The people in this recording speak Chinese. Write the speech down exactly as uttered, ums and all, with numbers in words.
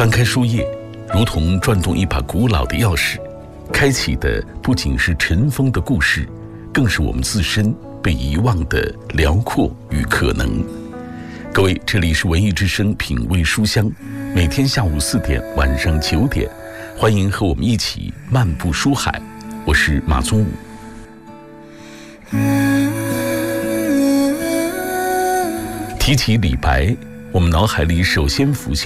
翻开书页，如同转动一把古老的钥匙，开启的不仅是尘封的故事，更是我们自身被遗忘的辽阔与可能。各位，这里是文艺之声品味书香，每天下午四点晚上九点，欢迎和我们一起漫步书海，我是马宗武。提起李白，我们脑海里首先浮现